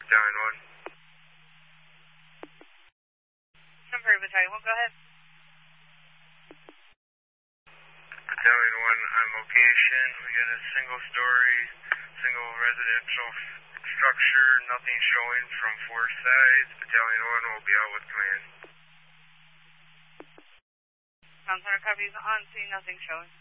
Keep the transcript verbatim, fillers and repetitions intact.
Battalion one. Temporary Battalion one, go ahead. Battalion one on location. We got a single story, single residential structure, nothing showing from four sides. Battalion one will be out with command. Ground Center copies on scene, nothing showing.